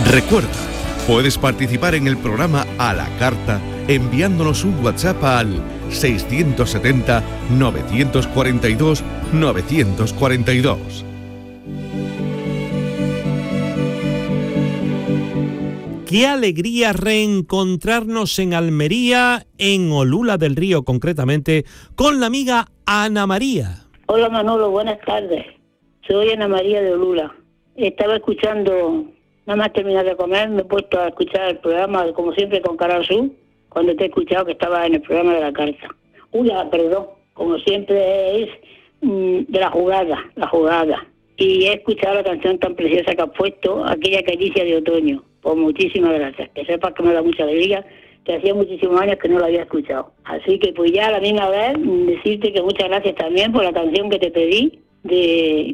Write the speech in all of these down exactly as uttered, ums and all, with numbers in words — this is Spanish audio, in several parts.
Recuerda, puedes participar en el programa a la carta enviándonos un WhatsApp al seiscientos setenta, novecientos cuarenta y dos, novecientos cuarenta y dos. Qué alegría reencontrarnos en Almería, en Olula del Río concretamente, con la amiga Ana María. Hola Manolo, buenas tardes. Soy Ana María de Olula. Estaba escuchando, nada más terminar de comer, me he puesto a escuchar el programa, como siempre, con Canal Sur, cuando te he escuchado que estaba en el programa de la carta. Uy, perdón, como siempre es mmm, de la jugada, la jugada. Y he escuchado la canción tan preciosa que has puesto, aquella caricia de otoño. Pues muchísimas gracias. Que sepas que me da mucha alegría, que hacía muchísimos años que no la había escuchado. Así que pues ya a la misma vez decirte que muchas gracias también por la canción que te pedí, de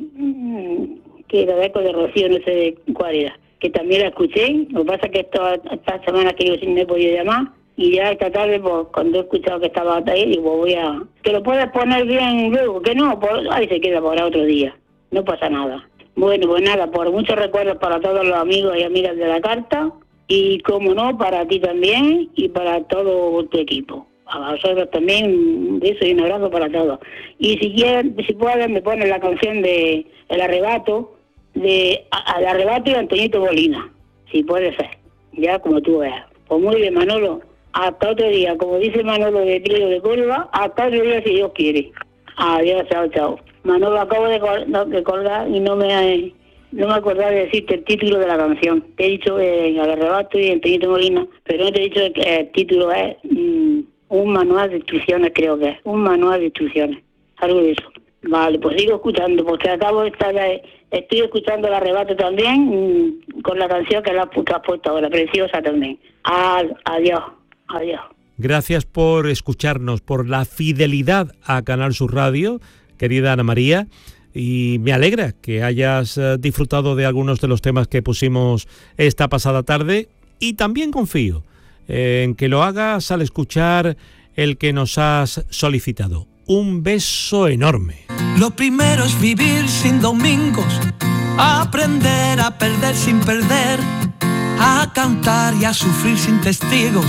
que era de Eco de Rocío, no sé de cuál era, que también la escuché. Lo que pasa es que esta, esta semana que yo sí me he podido llamar, y ya esta tarde, pues cuando he escuchado que estaba ahí, digo, voy a... Que lo puedes poner bien luego, que no, pues ahí se queda para otro día, no pasa nada. Bueno, pues nada, por muchos recuerdos para todos los amigos y amigas de la carta, y como no, para ti también y para todo tu equipo. A vosotros también, un beso y un abrazo para todos. Y si quieren, si pueden, me ponen la canción de El Arrebato, de Al Arrebato y Antoñito Molina, si puede ser, ya como tú veas. Pues muy bien, Manolo, hasta otro día, como dice Manolo de Río de Córdoba, hasta otro día si Dios quiere. Adiós, chao, chao. Manolo, acabo de, col- de colgar y no me no me acordaba de decirte el título de la canción. Te he dicho eh, Al Arrebato y Antoñito Molina, pero no te he dicho que el título es mmm, un manual de instrucciones, creo que es. Un manual de instrucciones. Algo de eso. Vale, pues sigo escuchando, porque acabo de estar, eh, estoy escuchando El Arrebato también, mmm, con la canción que la has puesto ahora, preciosa también. Ad, adiós, adiós. Gracias por escucharnos, por la fidelidad a Canal Sur Radio, querida Ana María, y me alegra que hayas disfrutado de algunos de los temas que pusimos esta pasada tarde, y también confío en que lo hagas al escuchar el que nos has solicitado. Un beso enorme. Lo primero es vivir sin domingos, aprender a perder sin perder, a cantar y a sufrir sin testigos.